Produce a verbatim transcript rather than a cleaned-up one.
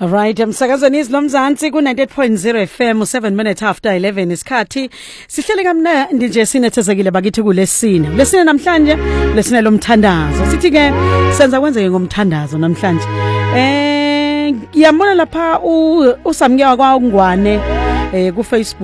Right, umsakazweni izilomzansi ku ninety-eight point zero F M seven minutes after eleven isikhathi sihlele kamnandi nje sinethezekile bakithi kulesine lesine namhlanje lesine lomthandazo sithi ke senza kwenzeke ngomthandazo namhlanje eh ngiyambona lapha uSamnyawa kwaNgwane eh ku Facebook